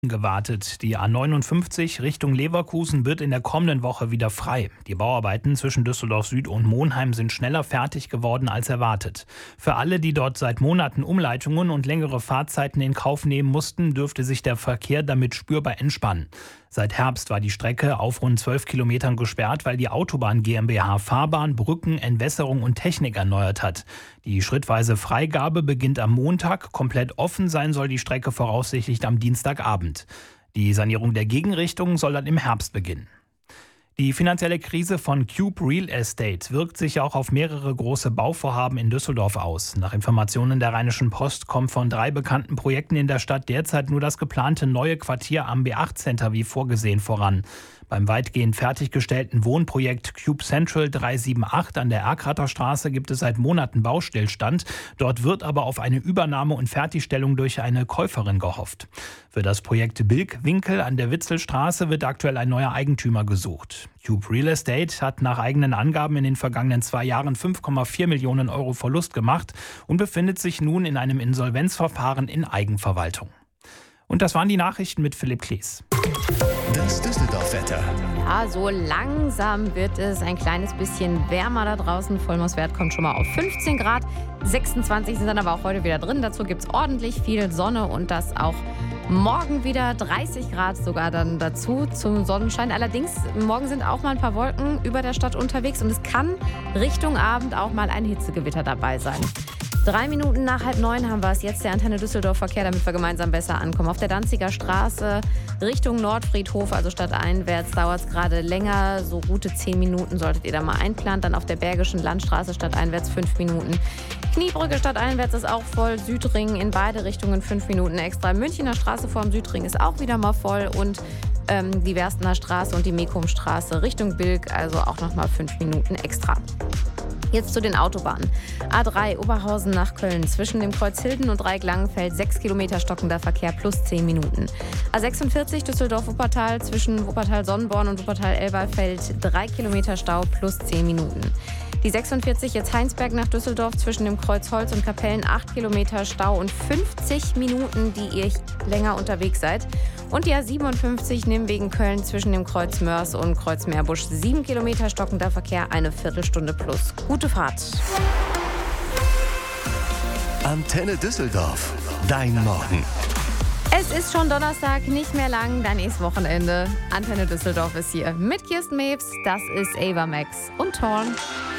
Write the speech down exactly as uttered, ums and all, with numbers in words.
gewartet. Die A neunundfünfzig Richtung Leverkusen wird in der kommenden Woche wieder frei. Die Bauarbeiten zwischen Düsseldorf Süd und Monheim sind schneller fertig geworden als erwartet. Für alle, die dort seit Monaten Umleitungen und längere Fahrzeiten in Kauf nehmen mussten, dürfte sich der Verkehr damit spürbar entspannen. Seit Herbst war die Strecke auf rund zwölf Kilometern gesperrt, weil die Autobahn GmbH Fahrbahn, Brücken, Entwässerung und Technik erneuert hat. Die schrittweise Freigabe beginnt am Montag. Komplett offen sein soll die Strecke voraussichtlich am Dienstagabend. Die Sanierung der Gegenrichtung soll dann im Herbst beginnen. Die finanzielle Krise von Cube Real Estate wirkt sich auch auf mehrere große Bauvorhaben in Düsseldorf aus. Nach Informationen der Rheinischen Post kommt von drei bekannten Projekten in der Stadt derzeit nur das geplante neue Quartier am B acht Center wie vorgesehen voran. Beim weitgehend fertiggestellten Wohnprojekt Cube Central drei sieben acht an der Erkrater Straße gibt es seit Monaten Baustillstand. Dort wird aber auf eine Übernahme und Fertigstellung durch eine Käuferin gehofft. Für das Projekt Bilkwinkel an der Witzelstraße wird aktuell ein neuer Eigentümer gesucht. Cube Real Estate hat nach eigenen Angaben in den vergangenen zwei Jahren fünf Komma vier Millionen Euro Verlust gemacht und befindet sich nun in einem Insolvenzverfahren in Eigenverwaltung. Und das waren die Nachrichten mit Philipp Klees. Das Düsseldorf-Wetter. Ja, so langsam wird es ein kleines bisschen wärmer da draußen. Vollmondwert kommt schon mal auf fünfzehn Grad. sechsundzwanzig sind dann aber auch heute wieder drin. Dazu gibt es ordentlich viel Sonne und das auch morgen wieder dreißig Grad sogar dann dazu zum Sonnenschein. Allerdings, morgen sind auch mal ein paar Wolken über der Stadt unterwegs und es kann Richtung Abend auch mal ein Hitzegewitter dabei sein. Drei Minuten nach halb neun haben wir es jetzt, der Antenne Düsseldorf Verkehr, damit wir gemeinsam besser ankommen. Auf der Danziger Straße Richtung Nordfriedhof, also stadteinwärts, dauert es gerade länger. So gute zehn Minuten solltet ihr da mal einplanen. Dann auf der Bergischen Landstraße stadteinwärts fünf Minuten. Kniebrücke stadteinwärts ist auch voll. Südring in beide Richtungen fünf Minuten extra. Münchner Straße vorm Südring ist auch wieder mal voll. Und ähm, die Werstener Straße und die Mekumstraße Richtung Bilk, also auch nochmal fünf Minuten extra. Jetzt zu den Autobahnen. A drei Oberhausen nach Köln. Zwischen dem Kreuz Hilden und Dreieck-Langenfeld sechs Kilometer stockender Verkehr plus zehn Minuten. A sechsundvierzig Düsseldorf-Wuppertal zwischen Wuppertal-Sonnenborn und Wuppertal-Elberfeld drei Kilometer Stau plus zehn Minuten. Die sechsundvierzig jetzt Heinsberg nach Düsseldorf zwischen dem Kreuz Holz und Kapellen acht Kilometer Stau und fünfzig Minuten, die ihr länger unterwegs seid. Und die A siebenundfünfzig Nimwegen-Köln zwischen dem Kreuz Mörs und Kreuz Meerbusch sieben Kilometer stockender Verkehr, eine Viertelstunde plus. Gute Fahrt. Antenne Düsseldorf. Dein Morgen. Es ist schon Donnerstag, nicht mehr lang, dann ist Wochenende. Antenne Düsseldorf ist hier mit Kirsten Mewes, das ist Ava Max und Torn.